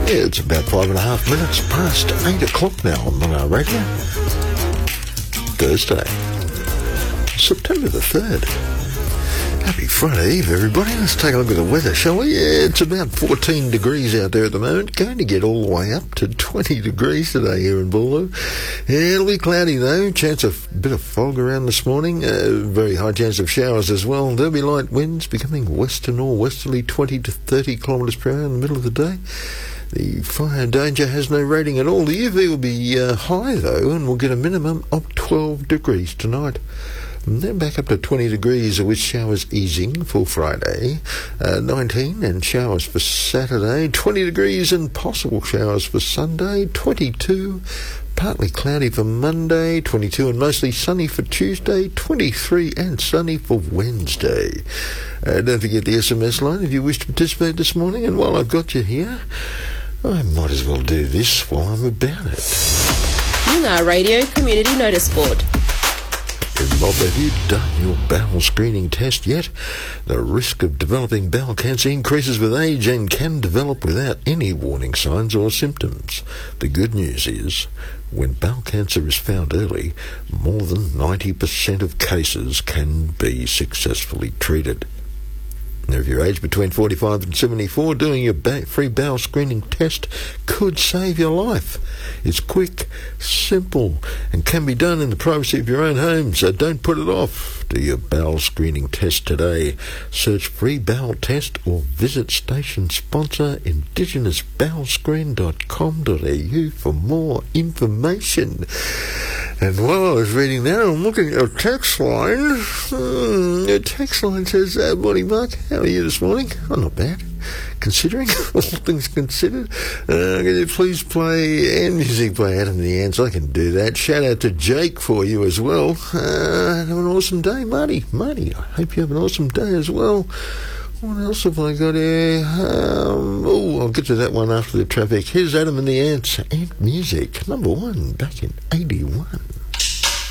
It's about 5.5 minutes past 8 o'clock now on Monaro Radio. Thursday, September the 3rd. Happy Friday Eve, everybody. Let's take a look at the weather, shall we? Yeah, it's about 14 degrees out there at the moment. Going to get all the way up to 20 degrees today here in Boolaloo. Yeah, it'll be cloudy though. Chance of a bit of fog around this morning. Very high chance of showers as well. There'll be light winds becoming western or westerly 20 to 30 kilometres per hour in the middle of the day. The fire danger has no rating at all. The UV will be high though, and we'll get a minimum of 12 degrees tonight. And then back up to 20 degrees with showers easing for Friday, 19 and showers for Saturday, 20 degrees and possible showers for Sunday, 22, partly cloudy for Monday, 22 and mostly sunny for Tuesday, 23 and sunny for Wednesday. Don't forget the SMS line if you wish to participate this morning, and while I've got you here, I might as well do this while I'm about it. Monaro Radio Community Notice Board. Bob, have you done your bowel screening test yet? The risk of developing bowel cancer increases with age and can develop without any warning signs or symptoms. The good news is, when bowel cancer is found early, more than 90% of cases can be successfully treated. Now, if you're aged between 45 and 74, doing your free bowel screening test could save your life. It's quick, simple, and can be done in the privacy of your own home, so don't put it off. Do your bowel screening test today. Search free bowel test or visit station sponsor indigenousbowelscreen.com.au for more information. And while I was reading that, I'm looking at a text line. The text line says, morning Mark, how are you this morning? Oh, not bad, considering, all things considered. Can you please play and music by Adam and the Ants? I can do that. Shout out to Jake for you as well. Have an awesome day, Marty, I hope you have an awesome day as well. What else have I got here? I'll get to that one after the traffic. Here's Adam and the Ants, Ant Music, number 1 back in 81.